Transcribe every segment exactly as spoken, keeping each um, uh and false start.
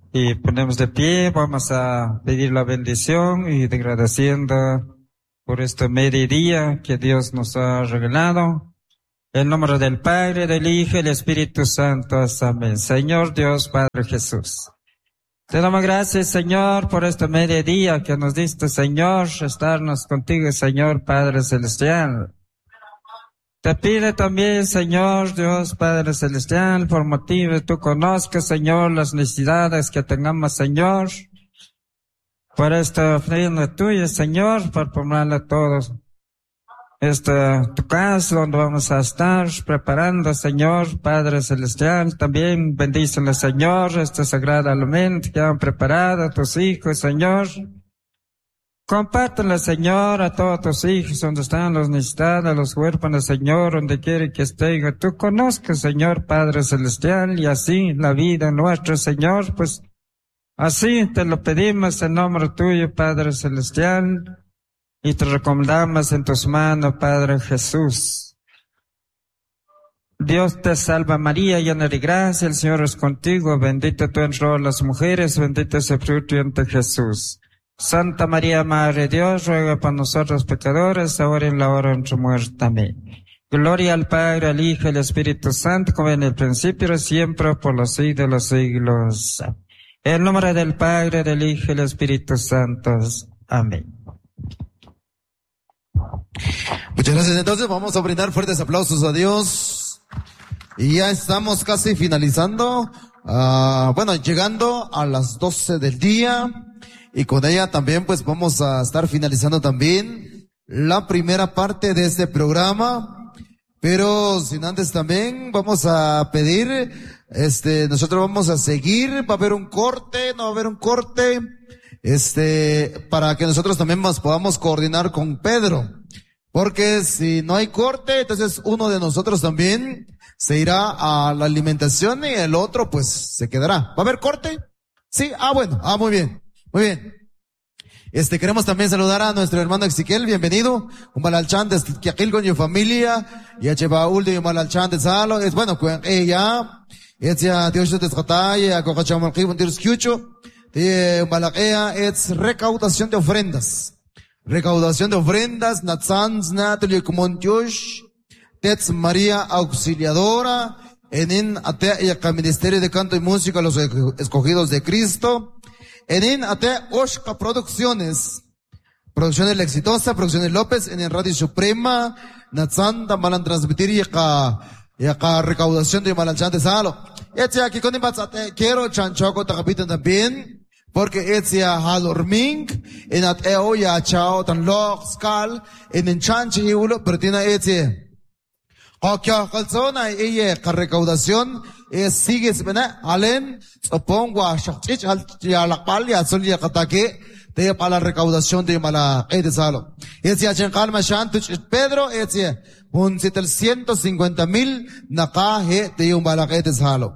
Y ponemos de pie, vamos a pedir la bendición y agradeciendo por este mediodía que Dios nos ha regalado. En nombre del Padre, del Hijo y del Espíritu Santo. Amén. Señor Dios, Padre Jesús. Te damos gracias, Señor, por este mediodía que nos diste, Señor, estarnos contigo, Señor, Padre Celestial. Te pido también, Señor, Dios Padre Celestial, por motivo tú conozcas, Señor, las necesidades que tengamos, Señor, por esta ofrenda tuya, Señor, por ponerle a todos. Esta, tu casa donde vamos a estar preparando, Señor, Padre Celestial, también bendícele, Señor, este sagrado alimento que han preparado tus hijos, Señor. Compártela, Señor, a todos tus hijos, donde están los necesitados, los huérfanos, Señor, donde quiere que estén. Tú conozcas, Señor, Padre Celestial, y así la vida nuestra, Señor, pues, así te lo pedimos en nombre tuyo, Padre Celestial, y te recomendamos en tus manos, Padre Jesús. Dios te salva María, llena de gracia, el Señor es contigo, bendita tú entre las mujeres, bendito es el fruto de Jesús. Santa María, Madre de Dios, ruega por nosotros pecadores, ahora y en la hora de nuestra muerte. Amén. Gloria al Padre, al Hijo y al Espíritu Santo, como en el principio y siempre, por los siglos de los siglos. En nombre del Padre, del Hijo y del Espíritu Santo. Amén. Muchas gracias. Entonces vamos a brindar fuertes aplausos a Dios. Y ya estamos casi finalizando. Uh, bueno, llegando a las doce del día. Y con ella también pues vamos a estar finalizando también la primera parte de este programa. Pero sin antes también vamos a pedir, este, nosotros vamos a seguir, va a haber un corte, no va a haber un corte, este, para que nosotros también nos podamos coordinar con Pedro. Porque si no hay corte, entonces uno de nosotros también se irá a la alimentación y el otro pues se quedará. ¿Va a haber corte? Sí, ah bueno, ah muy bien. Muy bien. Este, queremos también saludar a nuestro hermano Ezequiel, bienvenido. Un malalchan de Quiaquil con su familia. Y a Chebaul de un malalchan de Salo. Es bueno, con ella. Es ya Dios te trata, a Cocachamalqui, un Dios Kiucho. De Malaquea, es recaudación de ofrendas. Recaudación de ofrendas, Natsans, Natalie, como Dios. Tets María Auxiliadora. En en Atea y acá Ministerio de Canto y Música, los escogidos de Cristo. En en Ate Oshka Producciones, Producciones La Exitosa, Producciones López, en el Radio Suprema, Natsanta, Malan Transmitir y acá, y acá Recaudación de Malanchante Salo. Este aquí con Imbatzate, quiero Chanchoco Tacapita también, porque este a Halorming, en Ate Oya Chao, Tan Lok, Skal, en en Chanchi y Ulo, pero tiene este. Okia calzona ella la recaudación es sigue ¿verdad? Alen pongo shachich al ya la palia sol ya katake de para la recaudación de mala de salo. Es ya chen calma shantuch Pedro es ya un ciento cincuenta mil nakaje de un mala de salo.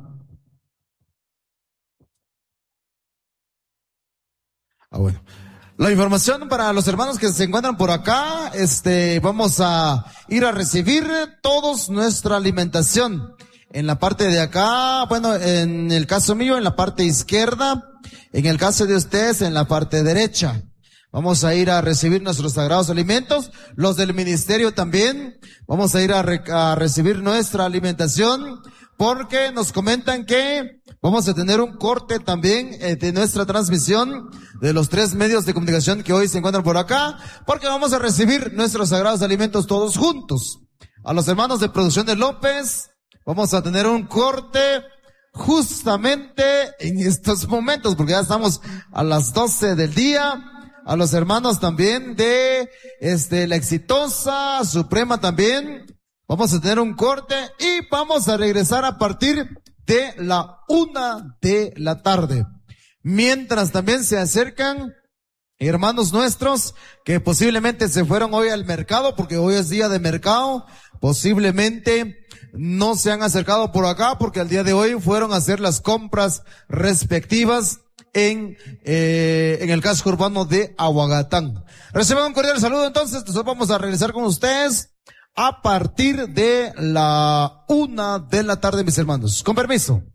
Ah bueno. La información para los hermanos que se encuentran por acá, este, vamos a ir a recibir todos nuestra alimentación. En la parte de acá, bueno, en el caso mío, en la parte izquierda, en el caso de ustedes, en la parte derecha. Vamos a ir a recibir nuestros sagrados alimentos. Los del ministerio también. Vamos a ir a, re- a recibir nuestra alimentación. Porque nos comentan que vamos a tener un corte también eh, de nuestra transmisión de los tres medios de comunicación que hoy se encuentran por acá, porque vamos a recibir nuestros sagrados alimentos todos juntos. A los hermanos de Producción de López, vamos a tener un corte justamente en estos momentos, porque ya estamos a las doce del día. A los hermanos también de este La Exitosa, Suprema también. Vamos a tener un corte y vamos a regresar a partir de la una de la tarde. Mientras también se acercan hermanos nuestros que posiblemente se fueron hoy al mercado, porque hoy es día de mercado, posiblemente no se han acercado por acá porque al día de hoy fueron a hacer las compras respectivas en eh, en el casco urbano de Ahuagatán. Reciban un cordial saludo entonces, nosotros vamos a regresar con ustedes a partir de la una de la tarde, mis hermanos. Con permiso.